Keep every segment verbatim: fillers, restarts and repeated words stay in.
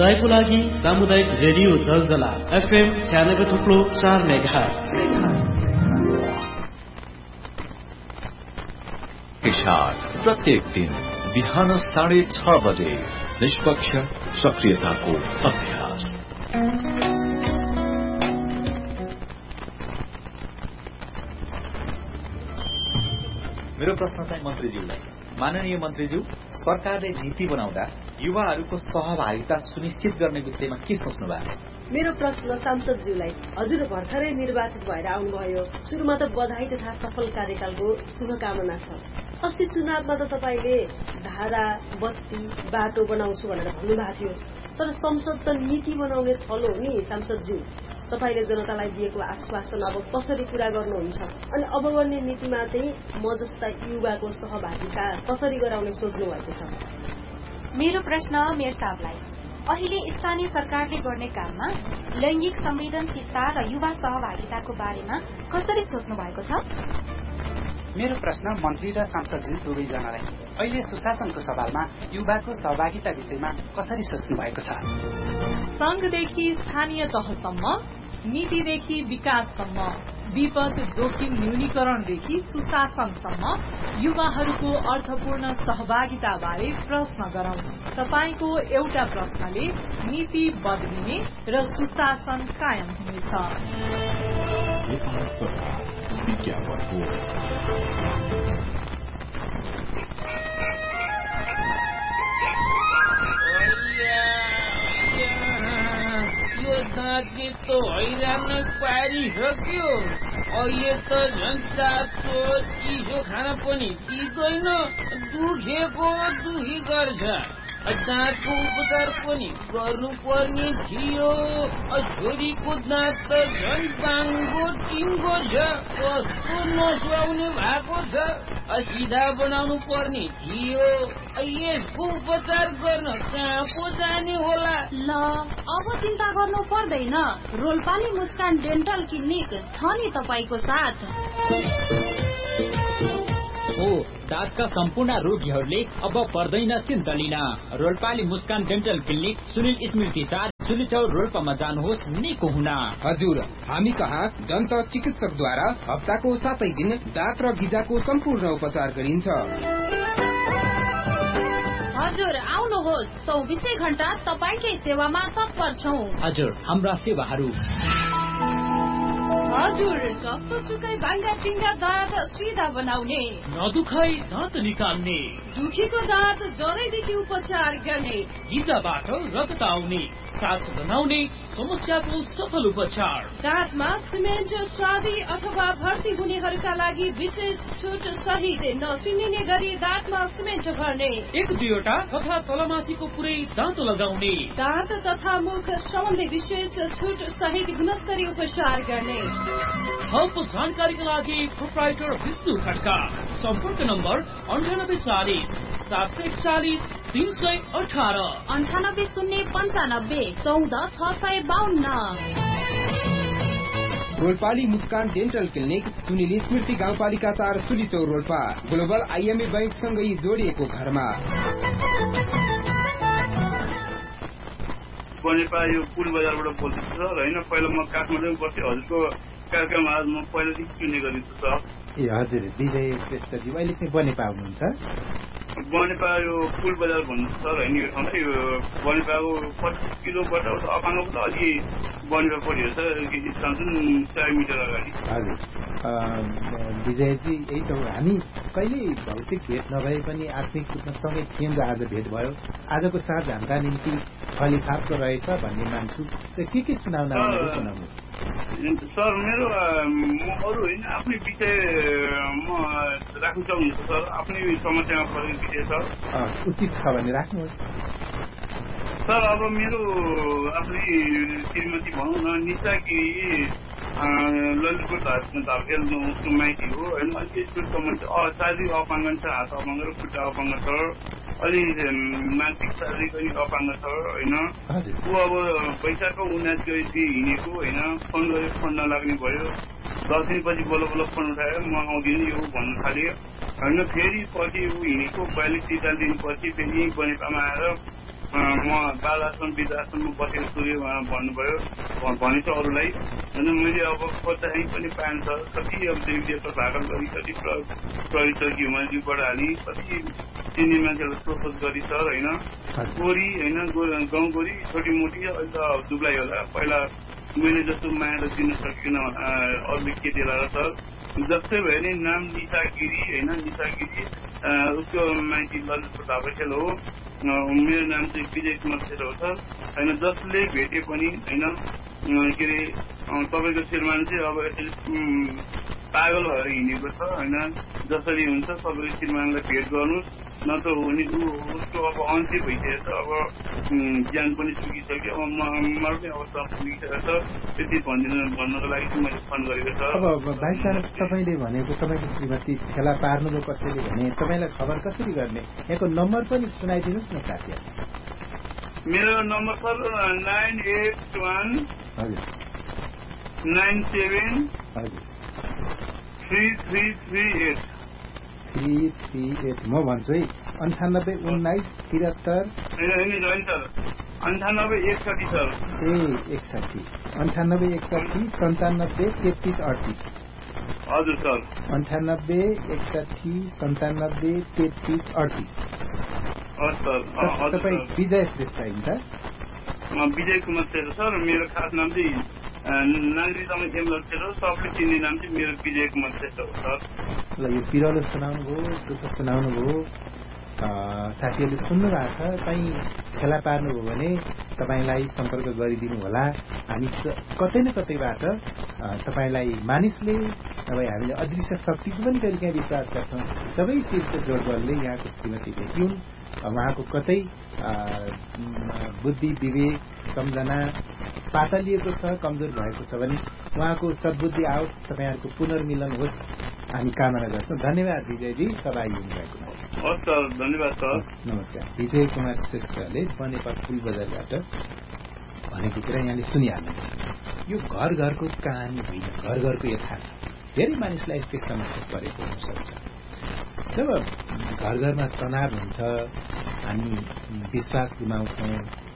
तपाईँको लागि सामुदायिक रेडियो जलजला एफएम छ्यानब्बे थुप्रो चार मेगाहर्ज। इशार प्रत्येक दिन बिहान साढे छ बजे निष्पक्ष सक्रियताको अभ्यास। मेरो प्रश्न चाहिँ मन्त्रीज्यूलाई। माननीय मन्त्रीज्यू, सरकारले नीति बनाउँदा युवाहरूको सहभागिता सुनिश्चित गर्ने विषयमा के सोच्नु भएको छ? मेरो प्रश्न सांसदज्यूलाई। हजुर भर्खरै निर्वाचित भएर आउनुभयो। सुरुमा त बधाई तथा सफल कार्यकालको शुभकामना छ। अस्ति चुनावमा त तपाईले धारा, बत्ती, बाटो बनाउँछु भनेर भन्नुभएको थियो। तर संसद त नीति बनाउने थलो हो नि सांसदज्यू। तपाईले जनतालाई दिएको आश्वासन अब कसरी पूरा गर्नुहुन्छ? अनि अब बन्ने नीतिमा चाहिँ म जस्ता युवाको सहभागिता कसरी गराउने सोच्नु भएको छ? मेरो प्रश्न मेयर साहबलाई। अहिले स्थानीय सरकारले गर्ने काममा लैंगिक संवेदनशीलता र युवा सहभागिताको बारेमा कसरी सोच्नु भएको छ? मेरो प्रश्न मन्त्री र सांसदज्यू दुवैजनालाई। अहिले सुशासनको सवालमा युवाको सहभागिता विषयमा कसरी सोच्नु भएको छ? संघदेखि स्थानीय तहसम्म, नीतिदेखि विकाससम्म, विपद जोखिम न्यूनीकरणदेखि सुशासनसम्म युवाहरूको अर्थपूर्ण सहभागिता बारे प्रश्न गरौं। तपाईको एउटा प्रश्नले नीति बदलिने र सुशासन कायम हुनेछ। तो हैरान पारिसक्यो। अहिले त झन्टा चिसो खाना पनि चिँदैन, दुखेको दुखी गर्छ। दाँतको उपचार पनि गर्नु पर्ने थियो। छोरीको दाँत त झन् बाङ्गो टिङ्गो छ, कस्तो नसुहाउने भएको छ। सिधा बनाउनु पर्ने थियो। यसको उपचार गर्न कहाँ पो जाने होला? ल अब चिन्ता गर्नु पर्दैन। रोल्पाली मुस्कान डेन्टल क्लिनिक छ नि तपाईको साथ। हो, दाँतका सम्पूर्ण रोगीहरूले अब पर्दैन चिन्ता लिन। रोल्पाली मुस्कान डेन्टल क्लिनिक सुनिल स्मृति चार सुलिचौर रोल्पामा जानुहोस् निको हुन। हजुर, हामी कहाँ दन्त चिकित्सकद्वारा हप्ताको सातै दिन दाँत र गिजाको सम्पूर्ण उपचार गरिन्छ। हजुर आउनुहोस्, चौबिसै घण्टा तपाईकै सेवामा तत्पर छौं। हजुर, हाम्रा सेवाहरू। हजुर, जस्तो सुकै भाङ्गा टिङ्गा दाँत सिधा बनाउने, नदुखाई दाँत निकाल्ने, दुखीको दाँत जरैदेखि उपचार गर्ने, गिजाबाट रगत आउने, सास बनाउने समस्याको सफल उपचार। दाँतमा सिमेन्ट स्वादी अथवा भर्ती हुनेहरूका लागि विशेष छुट सहित नसिनिने गरी दाँतमा सिमेन्ट भर्ने, एक दुईवटा तथा तलमाथिको पुरै दाँत लगाउने, दाँत तथा मुख सम्बन्धी विशेष छुट सहित गुणस्तरीय उपचार गर्ने। थप जानकारीका लागि प्रोप्राइटर विष्णु खड्का। सम्पर्क नम्बर अन्ठानब्बे चालिस सात सय एकचालिस तीन सय अठारह अन्ठानब्बे शून्य पन्चानब्बे चौध छ सय बाहन्न। रोल्पाली मुस्कान डेन्टल क्लिनिक सुनिल स्मृति गाउँपालिका चार सुलिचौर रोल्पा। ग्लोबल आइएमए बैंकसँगै जोडिएको घरमा। बनेपा यो पुल बजारबाट बोल्दैछु सर। होइन, पहिला म काठमाडौँ बस्थेँ। हजुरको कार्यक्रम आज म पहिलादेखि सुन्ने गरिन्छु सर। ए हजुर, विजय श्रेष्ठजी अहिले चाहिँ बनेपा हुनुहुन्छ? बनेपा यो पुल बजार भन्नु सर। होइन, यो ठाउँ चाहिँ बनेपाको पच्चिस किलोबाट अपाङ्गको त अलि बनेपा पऱ्यो सर, सय मिटर अगाडि। हजुर विजयजी, यही त हो। हामी कहिले भौतिक भेट नभए पनि आत्मिक रूपमा सँगै थियौँ र आज भेट भयो। आजको साँझ हाम्रा निम्ति फलिफाप्दो रहेछ भन्ने मान्छु। के के सुनाउन आउनु सुनाउनु सर? मेरो म अरू होइन, आफ्नै विषय म राख्नु चाहनुहुन्छ सर। आफ्नै समस्यामा परेको विषय सर। उचित छ भने राख्नुहोस् सर। अब मेरो आफ्नै श्रीमती भनौँ न, निशा कि ललितपुर धारखेल उसको माइती हो। होइन, अलिक यस्तो समस्या शारीरिक अपाङ्गन छ, हात अपाङ्ग र खुट्टा अपाङ्ग छ, अलि मानसिक शारीरिक अनि अपाङ्ग छ। होइन, ऊ अब पैसाको उन्नाइस गरी हिँडेको। होइन, फोन गरे फोन नलाग्ने भयो। दस दिनपछि बल्ल बल्ल फोन उठाएर म आउँदिनँ यो भन्नु थाल्यो। होइन, फेरि पछि ऊ हिँडेको बयालिस त्रिचालिस दिनपछि फेरि बनेपामा आएर म बाल आश्रम वृद्धाश्रममा बसेको छु भन्नुभयो भनेछ अरूलाई होइन। मैले अब खोज्दाखेरि पनि पाइन्छ कति अब देशको भागल गरी कति प्रवित घिउमाजीबाट हाली कति चिन्ने मान्छेलाई सोधखोज गरी सर होइन। गोरी होइन गाउँगोरी छोटी मोटी अहिले त दुब्लाई होला। पहिला मैले जस्तो माया त दिन सकिनँ अरूले के दिएर सर। जस्तै भयो नि नाम निशा गिरी होइन। निशा गिरी उसको माइती ललितपुर ढापेखेल हो। मेरो नाम चाहिँ विजय कुमार शेर हो सर होइन। जसले भेटे पनि होइन के अरे तपाईँको श्रीमान चाहिँ अब यसरी पागल भएर हिँडेको छ होइन। जसरी हुन्छ तपाईँको श्रीमानलाई भेट गर्नुहोस् न त उनी उसको अब अन्त्य भइसकेको छ। अब ज्यान पनि सुकिसक्यो। अब मर्ने अवस्था पुगिसकेको छ। त्यति भनिदिनु भन्नको लागि चाहिँ मैले फोन गरेको छ। अब भाइचारा तपाईँले भनेको तपाईँको श्रीमती फेला पार्नुभयो कसैले भने तपाईँलाई खबर कसरी गर्ने यहाँको नम्बर पनि सुनाइदिनुहोस् न साथीहरू। मेरो number sir nine at one हजुर नाइन सेभेन हजुर three three three at three three at म भन्छु है अन्ठानब्बे उन्नाइस त्रिहत्तर अन्ठानब्बे एकसाठी सर ए एकसाठी अन्ठानब्बे एकसाठी सन्तानब्बे तेत्तिस अडतिस हजुर सर अन्ठानब्बे एकसाठी सन्तानब्बे तेत्तिस अडतिस तपाईँ विजय श्रेष्ठ होइन त? विजय कुमार श्रेष्ठ सर। मेरो खास नाम चाहिँ नागरिकतामा एमएल श्रेष्ठ हो। सबले चिन्ने नाम चाहिँ मेरो विजय कुमार श्रेष्ठ हो सर। ल यो पिरोलो सुनाउनु भयो दुःख सुनाउनु भयो साथीहरूले सुन्नु भएको छ। कहीँ फेला पार्नुभयो भने तपाईँलाई सम्पर्क गरिदिनु होला। हामी कतै न कतैबाट तपाईँलाई मानिसले तपाईँ हामीले अदृश्य शक्तिको पनि कहिलेकाहीँ विश्वास गर्छौँ। सबै चिजको जोडबलले यहाँको श्रीमती भेटिउन्। उहाँको कतै बुद्धि विवेक सम्झना पातलिएको छ कमजोर भएको छ भने उहाँको सद्बुद्धि आओस् तपाईँहरूको पुनर्मिलन होस् हामी कामना गर्छौँ। धन्यवाद विजयजी सभा हुनुभएको धन्यवाद सर। नमस्कार। विजय कुमार श्रेष्ठले बनेपा फुल बजारबाट भनेको कुरा यहाँले सुनिहाल्नु। यो घर घरको कहानी होइन घर घरको यथार्थ। धेरै मानिसलाई यस्तै समस्या परेको हुनसक्छ। जब घर घरमा तनाव हुन्छ हामी विश्वास गुमाउँछौँ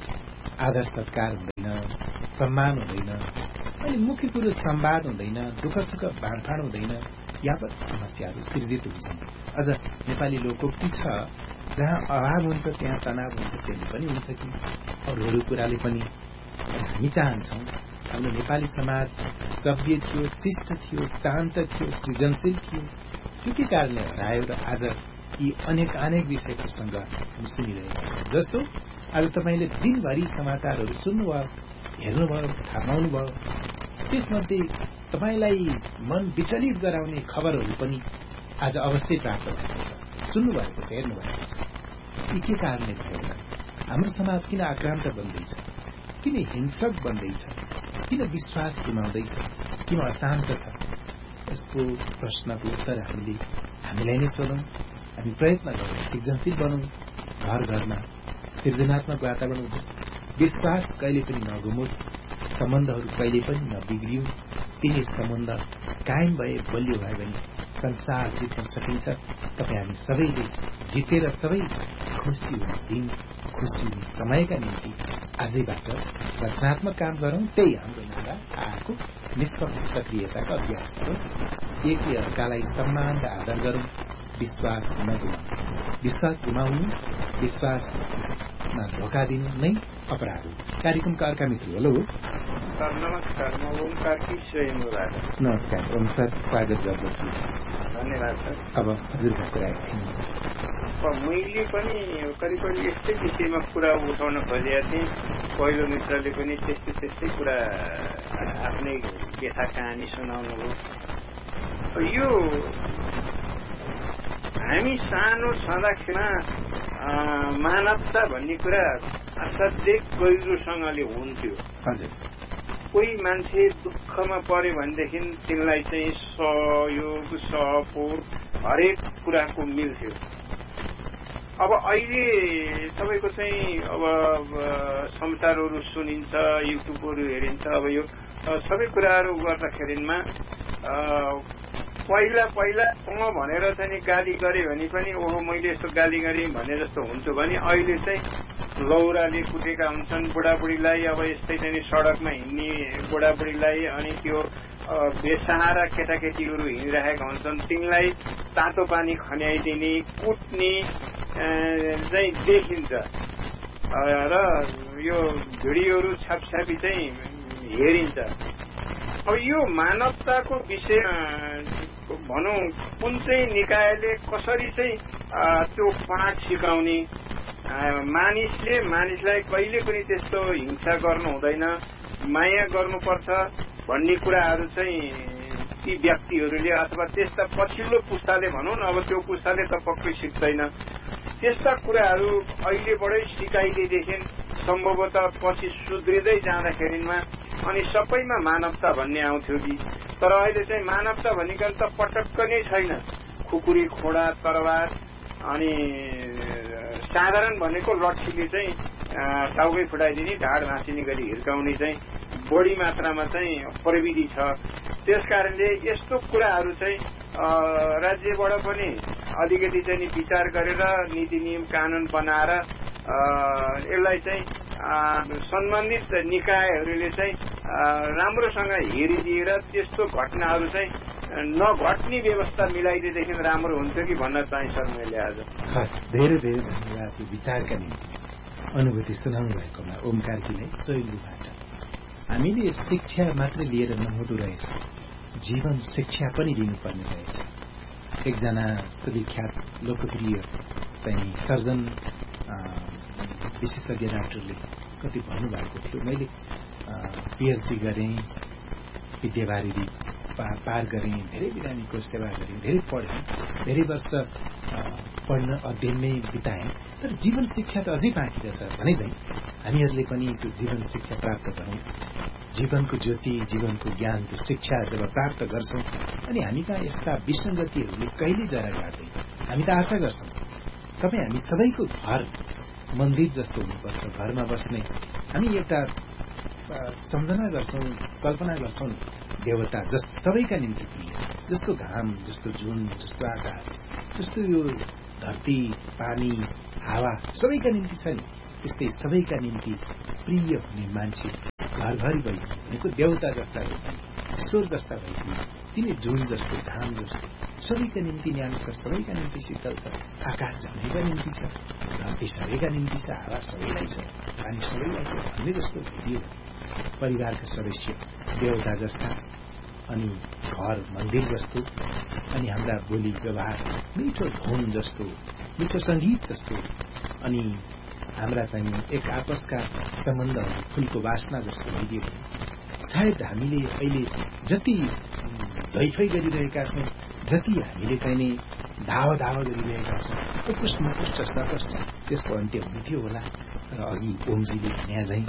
आदर सत्कार हुँदैन सम्मान हुँदैन अनि मुख्य कुरो संवाद हुँदैन दुःख सुख बाँडफाँड हुँदैन यावत समस्याहरू सृजित हुन्छन्। अझ नेपाली लोकोक्ति छ जहाँ अभाव हुन्छ त्यहाँ तनाव हुन्छ त्यसले पनि हुन्छ कि अरू अरू कुराले पनि। हामी चाहन्छौँ हाम्रो नेपाली समाज सभ्य थियो शिष्ट थियो शान्त थियो सृजनशील थियो। त्यो के कारणले हरायो र आज यी अनेक अनेक विषय प्रसङ्ग हामी सुनिरहेका छौँ। जस्तो आज तपाईँले दिनभरि समाचारहरू सुन्नुभयो हेर्नुभयो थाहा पाउनुभयो। त्यसमध्ये तपाईँलाई मन विचलित गराउने खबरहरू पनि आज अवश्य प्राप्त भएको छ सुन्नुभएको छ हेर्नु भएको छ। यी के कारणले भयो होला? हाम्रो समाज किन आक्रान्त बन्दैछ? किन हिंसक बन्दैछ? किन विश्वास गुमाउँदैछ? किन अशान्त छ? यसको प्रश्नको उत्तर हामीले हामीलाई नै सोधौँ। हामी प्रयत्न गरौँ सृजनशील बनौँ। घर घरमा सृजनात्मक वातावरण होस्। विश्वास कहिले पनि नगुमोस्। सम्बन्धहरू कहिले पनि नबिग्रियोस्। तिनी सम्बन्ध कायम भए बलियो भयो भने संसार जित्न सकिन्छ। तपाईँ हामी सबैले जितेर सबै खुसी हुने दिन खुसी हुने समयका निम्ति आजैबाट रचनात्मक काम गरौँ। त्यही हाम्रो नारा आएको निष्पक्ष सक्रियताको अभ्यास गरौँ। एकले अर्कालाई सम्मान र आदर गरौँ। विश्वास नगुमाउँ। विश्वास गुमाउनु विश्वासमा धोका दिनु नै अपराध हो। कार्यक्रमका अर्का मित्र हेलो नमस्कार म ओमकार किशोरबाट नमस्कार ओम सर स्वागत गर्दछु। धन्यवाद सर। अब हजुरका कुरा मैले पनि करिब करिब यस्तै विषयमा कुरा उठाउन खोजेका थिएँ। पहिलो मित्रले पनि त्यस्तै त्यस्तै कुरा आफ्नै व्यथा कहानी सुनाउनु हो। यो हामी सानो छँदाखेर मानवता भन्ने कुरा असाध्यै गहिरोसँगले हुन्थ्यो। कोही मान्छे दुःखमा पर्यो भनेदेखि तिनलाई चाहिँ सहयोग सपोर्ट हरेक कुराको मिल्थ्यो। अब अहिले तपाईँको चाहिँ अब समाचारहरू सुनिन्छ युट्युबहरू हेरिन्छ। अब यो सबै कुराहरू गर्दाखेरिमा पहिला पहिला म भनेर चाहिँ गाली गरेँ भने पनि ओहो मैले यस्तो गाली गरेँ भने जस्तो हुन्छु भने अहिले चाहिँ लौराले कुटेका हुन्छन् बुढाबुढीलाई, अब यस्तै चाहिँ सडकमा हिँड्ने बुढाबुढीलाई, अनि त्यो बेसहारा केटाकेटीहरू हिँडिरहेका हुन्छन् तिनलाई तातो पानी खन्याइदिने कुट्ने चाहिँ देखिन्छ र यो भिडियोहरू छापछापी चाहिँ हेरिन्छ। अब यो मानवताको विषय भनौँ कुन चाहिँ निकायले कसरी चाहिँ त्यो पाठ सिकाउने, मानिसले मानिसलाई कहिले पनि त्यस्तो हिंसा गर्नु हुँदैन, माया गर्नुपर्छ भन्ने कुराहरू चाहिँ ती व्यक्तिहरूले अथवा त्यस्ता पछिल्लो पुस्ताले भनौँ न, अब त्यो पुस्ताले त पक्कै सिक्दैन, त्यस्ता कुराहरू अहिलेबाटै सिकाइदिएदेखि सम्भवतः पछि सुध्रिँदै जाँदाखेरिमा अनि सबैमा मानवता भन्ने आउँथ्यो कि। तर अहिले चाहिँ मानवता भनेको त पटक्क नै छैन। खुकुरी खोडा तरवार अनि साधारण भनेको लट्ठीले चाहिँ टाउकै फुटाइदिने, ढाड भाँचिने गरी हिर्काउने चाहिँ बढी मात्रामा चाहिँ प्रविधि छ। त्यसकारणले यस्तो कुराहरू चाहिँ राज्यबाट पनि अलिकति चाहिँ विचार गरेर नीति नियम कानून बनाएर यसलाई चाहिँ सम्बन्धित निकायहरूले चाहिँ राम्रोसँग हेरिदिएर त्यस्तो घटनाहरू चाहिँ नघट्ने व्यवस्था मिलाइदिएदेखि राम्रो हुन्थ्यो कि भन्न चाहिँ सर मैले आज। धेरै धेरै धन्यवाद विचारका निम्ति अनुभूति सुनाउनु भएकोमा ओमकार किले सोइलुबाट। हामीले शिक्षा मात्रै लिएर नहुँदो रहेछ, जीवन शिक्षा पनि दिनुपर्ने रहेछ। एकजना सुविख्यात लोकप्रिय चाहिँ सर्जन विशेषज्ञ डाक्टरले कति भन्नुभएको थियो, मैले पिएचडी गरेँ, विद्यावारिधि पार गरेँ, धेरै बिरामीको सेवा गरेँ, धेरै पढेँ, धेरै वर्ष पढ्न अध्ययनमै बिताएँ, तर जीवन शिक्षा त अझै बाँकी रहेछ भने चाहिँ हामीहरूले पनि त्यो जीवन शिक्षा प्राप्त गरौँ। जीवनको ज्योति, जीवनको ज्ञान, त्यो शिक्षा जब प्राप्त गर्छौँ अनि हामी कहाँ यस्ता विसङ्गतिहरूले कहिले जरा गाड्दैन। हामी त आशा गर्छौँ तपाईँ हामी सबैको घर मन्दिर जस्तो हुनुपर्छ, घरमा बस्ने हामी एउटा सम्झना गर्छौँ, कल्पना गर्छौँ देवता जस सबैका निम्ति प्रिय, जस्तो घाम, जस्तो जुन, जस्तो आकाश, जस्तो यो धरती, पानी, हावा सबैका निम्ति छ नि, त्यस्तै सबैका निम्ति प्रिय हुने मान्छे घरभरि भइरहेको देवता जस्ता ईश्वर जस्ता भइदिने, तिनी जुन जस्तो, घाम जस्तो सबैका निम्ति न्यानो छ, सबैका निम्ति शीतल छ, आकाश सबैका निम्ति छ, धरती सबैका निम्ति छ, हावा सबैलाई छ, पानी सबैलाई छ भन्ने जस्तो भइदियो। परिवारका सदस्य देवता जस्ता, अनि घर मन्दिर जस्तो, अनि हाम्रा बोली व्यवहार मिठो धुन जस्तो, मिठो सङ्गीत जस्तो, अनि हाम्रा चाहिँ एक आपसका सम्बन्धहरू फुलको वासना जस्तो भइदियो। सायद हामीले अहिले जति धैफै गरिरहेका छौँ, जति हामीले चाहिँ नि धावा धावा गरिरहेका छौँ, कुछ नकुछ सकस छ, त्यसको अन्त्य हुन्थ्यो होला। र अघि ओमजीले भने चाहिँ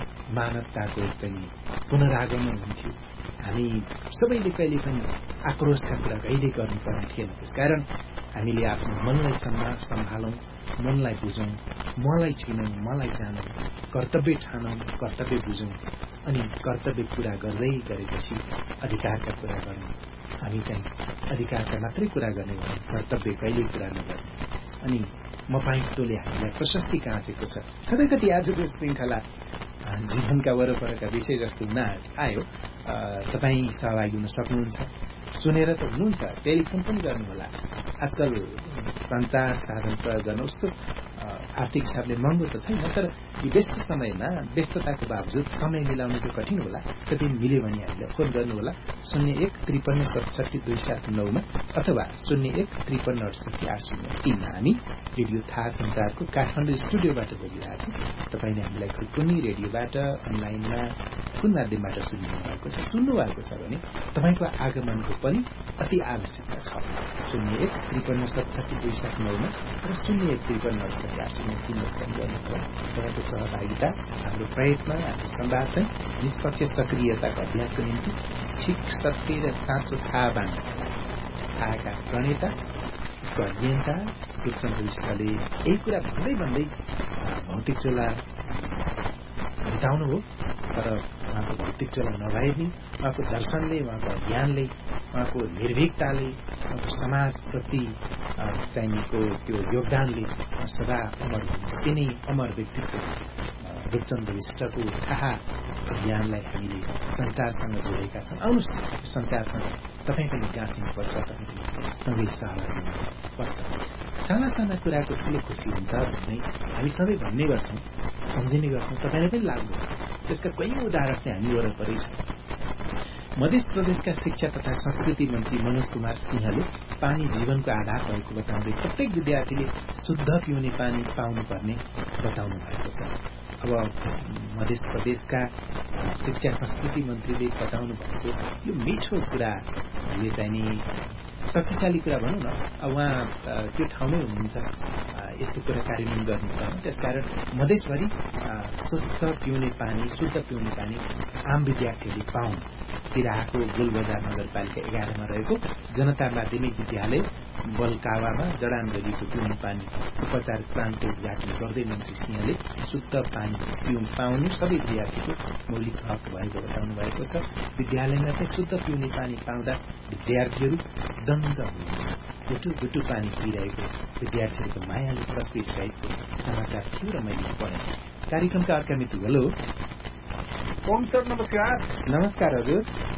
मानवताको चाहिँ पुनरागमन हुन्थ्यो। हामी सबैले कहिले पनि आक्रोशका कुरा कहिले गर्नुपर्ने थिएन। त्यसकारण हामीले आफ्नो मनलाई सम्हालौँ, मनलाई बुझौँ, मलाई चिनौँ, मलाई जानौँ, कर्तव्य ठानौँ, कर्तव्य बुझौँ, अनि कर्तव्य पूरा गर्दै गरेपछि अधिकारका कुरा गर्नु। हामी चाहिँ अधिकारका मात्रै कुरा गर्ने हो, कर्तव्य कहिल्यै कुरा नगर्ने। अनि मपाइटोले हामीलाई प्रशस्ति काँचेको छ। कतै कति आजको श्रृङ्खला जीवनका वरपरका विषय जस्तो हुन आयो। तपाईँ सहभागी हुन सक्नुहुन्छ, सुनेर त हुनुहुन्छ, टेलिफोन पनि गर्नुहोला। आजकल सञ्चार साधन प्रयोग गर्न उस्तो आर्थिक हिसाबले महँगो त छैन, तर यो व्यस्त समयमा व्यस्तताको बावजुद समय मिलाउनु त कठिन होला। कति मिल्यो भने हामीलाई फोन गर्नुहोला शून्य एक त्रिपन्न सतसठी दुई सात नौमा अथवा शून्य एक त्रिपन्न अडसठी आठ शून्य तीनमा। हामी रेडियो थाहा संसारको काठमाडौँ स्टुडियोबाट बोलिरहेछौँ। तपाईँले हामीलाई कुनै रेडियोबाट, अनलाइनमा, कुन माध्यमबाट सुनिनु भएको छ, सुन्नु भएको छ भने तपाईँको आगमनको पनि अति आवश्यकता छ। शून्य एक त्रिपन्न सतसठी दुई सात नौमा र शून्य एक त्रिपन्न अडसठी आठ शून्य तीनमा फोन गर्नुभयो। तपाईँको सहभागिता हाम्रो प्रयत्न, हाम्रो संवाद चाहिँ निष्पक्ष सक्रियताको अभ्यासको निम्ति ठिक सत्य र साँचो थाहा बाँड्न थाहाका प्रणेता, यसको अध्ययनता रूपचन्द्र विष्टले यही कुरा भन्दै भन्दै भौतिक चोला भेटाउनु हो। तर उहाँको भौतिक चोला नभए पनि उहाँको दर्शनले, उहाँको ज्ञानले, उहाँको निर्भीकताले, उहाँको समाजप्रति चाहिनेको त्यो योगदानले सदा अमर हुन्छ। तिनै अमर व्यक्तित्व रूपचन्द्र विष्टको आहा अभियानलाई हामीले संचारसँग जोडेका छौँ। आउनुहोस् संचारसँग तपाईँ पनि गाँसिनुपर्छ, तपाईँ पनि सँगै सहभागी हुनुपर्छ। साना साना कुराको ठुलो खुसी हुन्छ भन्ने हामी सबै भन्ने गर्छौँ, सम्झिने गर्छौँ। तपाईँलाई पनि लाग्दो त्यसका कैयौँ उदाहरण चाहिँ हामी वरपरै छौँ। मध्य प्रदेशका शिक्षा तथा संस्कृति मन्त्री मनोज कुमार सिंहले पानी जीवनको आधार भएको बताउँदै प्रत्येक विद्यार्थीले शुद्ध पिउने पानी पाउनुपर्ने बताउनु भएको छ। अब मध्य प्रदेशका शिक्षा संस्कृति मन्त्रीले बताउनु भएको यो मिठो कुराले चाहिँ नि शक्तिशाली कुरा भनौँ न। उहाँ त्यो ठाउँमै हुनुहुन्छ यस्तो कुरा कार्यान्वयन गर्नुपर्ने। त्यसकारण मधेसभरि स्वच्छ पिउने पानी, शुद्ध पिउने पानी आम विद्यार्थीहरूले पाउन्। सिराहाको गोलबजार नगरपालिका एघारमा रहेको जनता माध्यमिक विद्यालय बलकावामा जडान गरिएको पिउने पानी उपचार प्लान्टको उद्घाटन गर्दै मन्त्री सिंहले शुद्ध पानी पिउन पाउनु सबै विद्यार्थीको मौलिक हक भएको बताउनु भएको छ। विद्यालयमा चाहिँ शुद्ध पिउने पानी पाउँदा विद्यार्थीहरू दङ्ग हुनुहुन्छ। गुटु गुटु पानी पिइरहेको विद्यार्थीहरूको मायाले तस्बिर सहितको समाचार थियो र मैले पढेँ। कार्यक्रमका अर्का मित्र हेलो। ओम सर नमस्कार। नमस्कार हजुर।